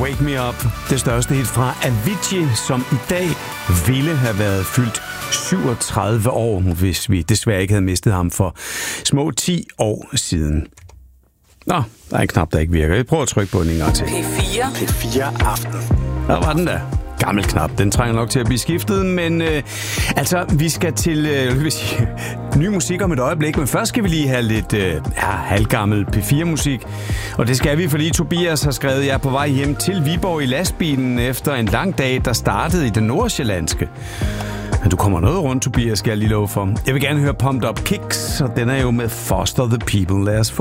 Wake Me Up, det største hit fra Avicii, som i dag ville have været fyldt 37 år, hvis vi desværre ikke havde mistet ham for små 10 år siden. Nå, der er en knap, der ikke virker. Jeg prøver at trykke på den en gang til. P4 Aften. Der var den der. Gammel knap. Den trænger nok til at blive skiftet, men vi skal til ny musik om et øjeblik, men først skal vi lige have lidt halvgammel P4-musik, og det skal vi, fordi Tobias har skrevet, jeg er på vej hjem til Viborg i lastbilen efter en lang dag, der startede i det nordsjællandske. Men du kommer noget rundt, Tobias, skal jeg lige love for. Jeg vil gerne høre Pumped Up Kicks, og den er jo med Foster the People. Lad os få